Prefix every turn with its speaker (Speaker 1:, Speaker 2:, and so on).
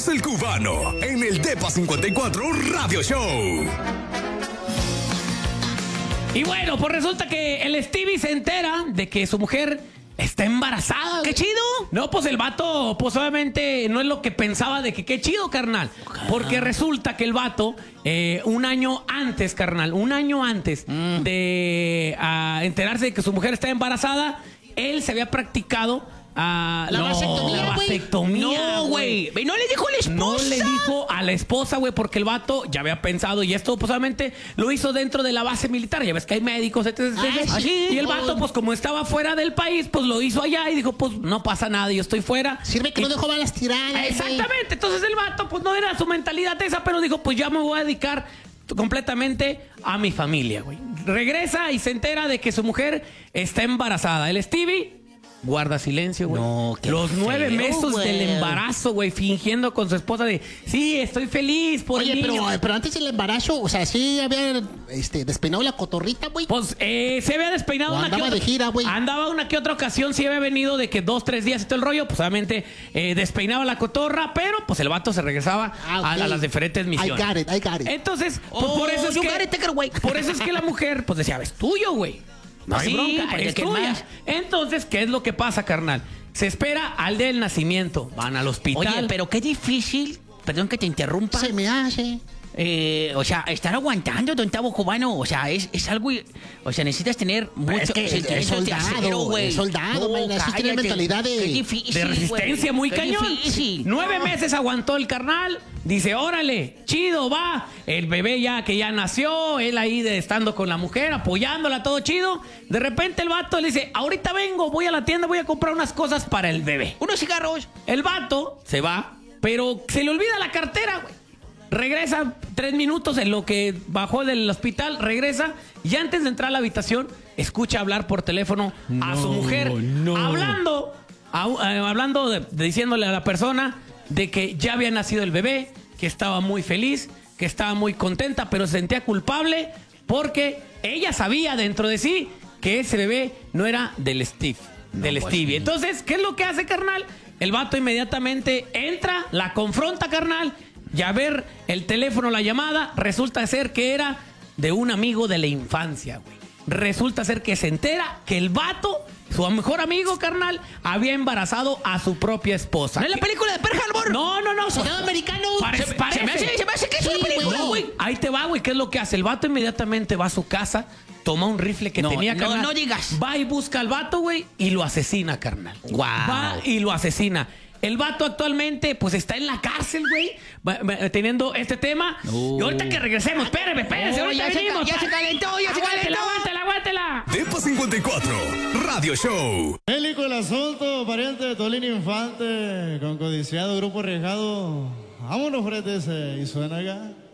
Speaker 1: Somos el Cubano en el Depa 54 Radio Show.
Speaker 2: Y bueno, pues resulta que el Stevie se entera de que su mujer está embarazada.
Speaker 3: ¡Qué chido!
Speaker 2: No, pues el vato, pues obviamente no es lo que pensaba de que qué chido, carnal. Porque resulta que el vato, un año antes, carnal, de enterarse de que su mujer está embarazada, él se había practicado la vasectomía.
Speaker 3: No, güey. ¿No le dijo a la esposa?
Speaker 2: No le dijo a la esposa, güey, porque el vato ya había pensado, y esto pues obviamente lo hizo dentro de la base militar. Ya ves que hay médicos, etc.
Speaker 3: Sí,
Speaker 2: y el vato, pues como estaba fuera del país, pues lo hizo allá y dijo, pues no pasa nada, yo estoy fuera.
Speaker 3: Sirve que no dejó balas tiradas.
Speaker 2: Exactamente. Entonces el vato, pues no era su mentalidad esa, pero dijo, pues ya me voy a dedicar completamente a mi familia, güey. Regresa y se entera de que su mujer está embarazada. El Stevie guarda silencio, güey.
Speaker 3: No, qué
Speaker 2: Los 9
Speaker 3: feo,
Speaker 2: meses
Speaker 3: güey.
Speaker 2: del embarazo, güey, fingiendo con su esposa de, sí, estoy feliz por el niño.
Speaker 3: Pero antes del embarazo, o sea, sí había despeinado la cotorrita, güey.
Speaker 2: Pues se había despeinado
Speaker 3: O
Speaker 2: una
Speaker 3: andaba de gira, güey.
Speaker 2: Andaba una que otra ocasión, sí había venido de que 2, 3 días y todo el rollo. Pues obviamente despeinaba la cotorra, pero pues el vato se regresaba a las diferentes misiones.
Speaker 3: I got it.
Speaker 2: Entonces, pues, por eso es que la mujer, pues decía, es tuyo, güey. No hay
Speaker 3: Sí,
Speaker 2: bronca,
Speaker 3: porque
Speaker 2: es
Speaker 3: ¿qué
Speaker 2: tuya.
Speaker 3: más?
Speaker 2: Entonces, ¿qué es lo que pasa, carnal? Se espera al del nacimiento. Van al hospital.
Speaker 3: Oye, pero qué difícil, perdón que te interrumpa.
Speaker 4: Se me hace.
Speaker 3: O sea, estar aguantando, don Tavo Cubano, o sea, es algo, o sea, necesitas tener mucho
Speaker 4: Es que es soldado, es soldado, man, así tiene mentalidad
Speaker 3: Qué difícil,
Speaker 2: de resistencia,
Speaker 3: güey,
Speaker 2: muy
Speaker 3: qué
Speaker 2: cañón.
Speaker 3: difícil.
Speaker 2: 9 meses aguantó el carnal. Dice, órale, chido, va. El bebé que ya nació, él ahí estando con la mujer, apoyándola, todo chido. De repente el vato le dice, ahorita vengo, voy a la tienda, voy a comprar unas cosas para el bebé.
Speaker 3: Unos cigarros.
Speaker 2: El vato se va, pero se le olvida la cartera, güey. Regresa 3 minutos en lo que bajó del hospital, regresa y antes de entrar a la habitación escucha hablar por teléfono a su mujer, hablando diciéndole a la persona de que ya había nacido el bebé, que estaba muy feliz, que estaba muy contenta, pero se sentía culpable porque ella sabía dentro de sí que ese bebé no era del Stevie. Entonces, ¿qué es lo que hace, carnal? El vato inmediatamente entra, la confronta, carnal. Y a ver el teléfono, la llamada, resulta ser que era de un amigo de la infancia, güey. Resulta ser que se entera que el vato, su mejor amigo, carnal, había embarazado a su propia esposa.
Speaker 3: ¿No es la película de Pearl Harbor?
Speaker 2: No.
Speaker 3: Soldado americano.
Speaker 2: Parece.
Speaker 3: Se me hace que es una película, güey.
Speaker 2: Ahí te va, güey. ¿Qué es lo que hace? El vato inmediatamente va a su casa, toma un rifle que tenía, carnal.
Speaker 3: No digas.
Speaker 2: Va y busca al vato, güey, y lo asesina, carnal.
Speaker 3: Guau.
Speaker 2: Va y lo asesina. El vato actualmente, pues, está en la cárcel, güey, teniendo este tema. Y ahorita que regresemos, espérame, ahorita venimos.
Speaker 3: Ya se calentó.
Speaker 2: Aguántela.
Speaker 1: Depa 54 Radio Show.
Speaker 5: Bélico el asunto, pariente de Tolino Infante, con codiciado grupo arriesgado. Vámonos, frente ese, y suena acá.